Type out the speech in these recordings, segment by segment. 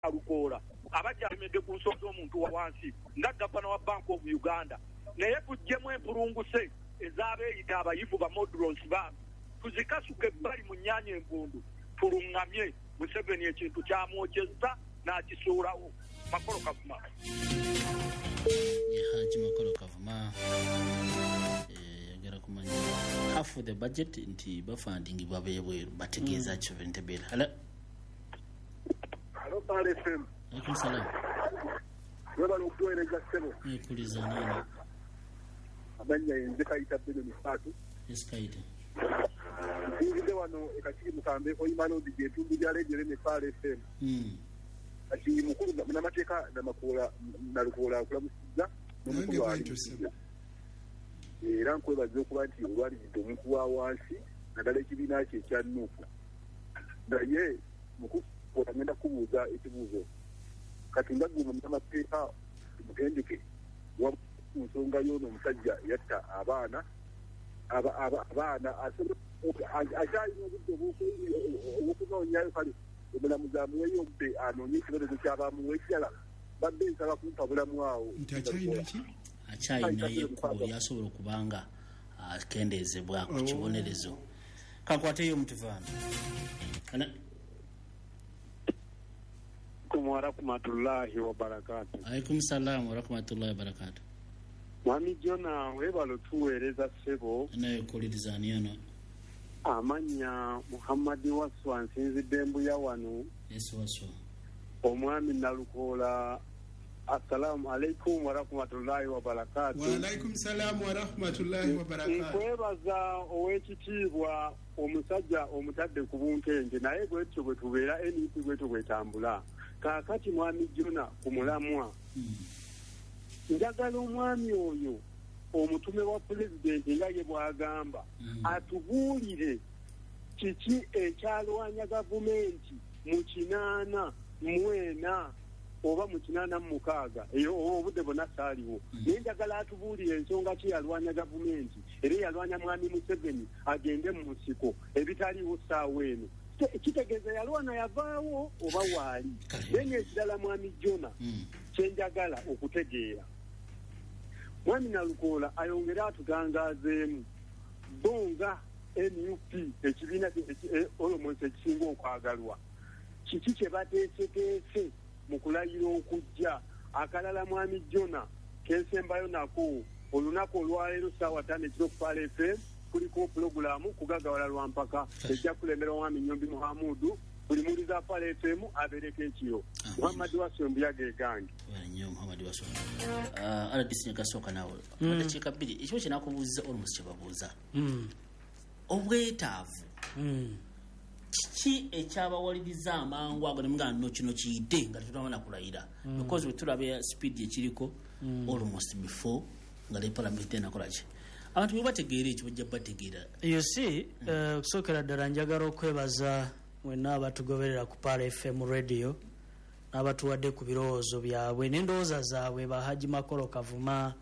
Lukoola abakyamedde ku nsonga z'omuntu wa wansi nga gavana wa Bank of Uganda naye tujjemu empulunguse ez'abeeyita abayivu ba modrons bambi tuzikasuke ebbali mu nnyanja envundu tuluŋŋamye Museveni ekintu kyamwokyeza n'akisuulawo. Makolo Kavuma. Haji Makolo Kavuma yagera kumanya half of the budget nti bafunding babebweru bategeeza kyo Entebbe. Hello, RFM. Alaikum salam. Wewe unakueleza sema. Kuuliza nini? Abanya yenze kaita bilioni 3. Yes kaita. Ndio wano ekakiri mukambe ko imano dige tumbi ya radio ne RFM. Ati mukuru na mateka na makola na Lukoola kula musiza. Nange bwito sema. Era nkwebaza okuba nti olwali omuntu wa wansi nadala ekibiina kye ekya Nuupu. Naye mukuru otagenda kubuuza ekibuuzo kati nga gwe munnamateeka mutendeke wa nsonga y'ono omusajja yatta abaana akyalina obudde obwokunoonyayo kale omulamuzi amuweyo obudde anoonye ekibonezo ky'abaamuwa ekirala badde nsaba kumpa bulamu awo nti akyalina ki akyalinayo ekkubo lyasobola okubanga akendeezebwa ku kibonerezo. Kakwateyo Mutivaana. Warahmatullahi wabarakatuh. Alaikum salam warahmatullahi wabarakatuh. Mwami Jona webalo tuweereza ssebo naye kulirizaani ono amanya Muhammad Waswa nsinzidde mbuya wano. Yes Waswa. Omwami Nalukoola. Assalamu alaikum warahmatullahi wabarakatuh. Wa alaikum salam warahmatullahi wabarakatuh. Nkwebaza ow'ekitiibwa omusajja omutadde ku bunkenje naye bwetyo bwe tubeera NEP bwetyo bwetambula. Kaakati mwami Jona ku mulamwa njagala omwami oyo omutume wa pulezidenti nga ye bw'agamba atubuulire kiki ekyalwanya gavumenti mu 84 oba mu 86 eyo obudde bonna saaliwo. Naye njagala atubuulire ensonga ki yalwanya gavumenti era yalwanya mwami Museveni agende mu nsiko ebitaliwo ssaawa eno. Kitegeeza yalwana yavaawo oba waali. Naye ekirala mwami Jona kyenjagala okutegeera mwami Nalukoola ayongera atutangaazeemu bonga NUP ekibiina olomwese ekisinga okwagalwa kiki kye bateeseteese mu kulayira okujja. Akalala mwami Jona kensembayo nako olunaku olwaleero ssaawa 5 ekiro ku RFM kuliko pulogulaamu kugagawala lwampaka ejja kulemera mwami Nyombi Muhamudu buli muliza RFM abeereko ekiro. Muhammad Waswa mbuyage gange. Wanyo Muhammad Waswa. RDC nyakasooka nawe. Madakiika 2 ekyo kinakubuuza almost kyebabuuza. Obwetaavu. Kiki ekyabawaliriza amangu ago nemugano kino kiyite nga tetulabona kulayira because we tulabe speed ekiriko almost before nga le parliament enakola ki abantu bwe bategeera ekyo bajja bategeera. You see okusookera ddala njagala okwebaza mwenna abatugoberera ku RFM radio n'abatuwadde ku birowoozo byabwe n'endowooza zaabwe ba Haji Makolo Kavuma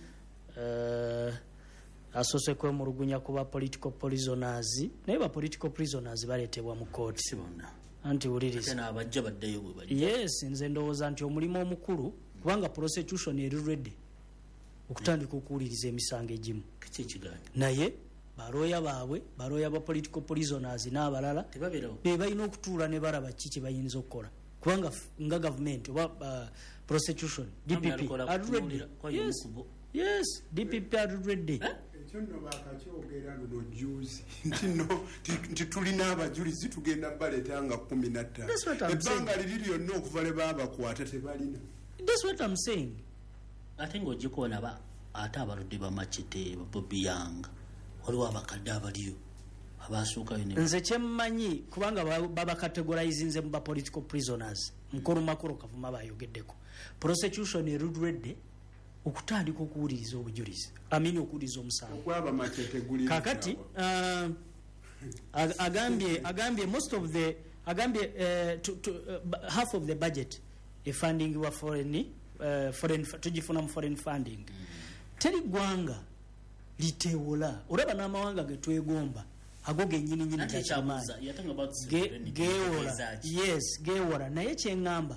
asose kwemulugunya kuba political prisoners naye ba political prisoners baleetebwa mu kooti sibonna anti uliriza tena abajja baddeyo bwe bali. Yes nze ndowooza nti omulimu omukulu kubanga prosecution eri ready okutandika okuwuliriza emisango egimu kiki ekigaanyi naye balooya baabwe balooya ba political prisoners n'abalala tebabeerawo balina okutuula ne baraba kiki bayinza okukola kubanga nga government oba prosecution DPP are ready. Yes DPP are ready. Ekyo nno bakakyogera luno juzi nti tulina abajulizi tugenda baleeta nga 15 ebbanga liri lyonna okuva le baabakwata tebalina. That's what I'm saying. Ate ng'ogikoona ba ate abaludde bamachete Bobby Yang waliwo abakadde abaliyo abasuukayo ne nze kyemmanyi kubanga baba categorizinze mu ba political prisoners Mukulu Makolo Kavuma bayogeddeko prosecution erudredde okutandika okuwuliriza obujulizi amini okuwuliriza omusango okwaba machete guli kakati agambye most of the half of the budget funding wa foreign tujifuna mu foreign funding teri gwanga litewola olaba n'amawanga getwegomba ago genyini nyini Ate gakyamaanyi you're talking about gewola yes gewola naye kyengamba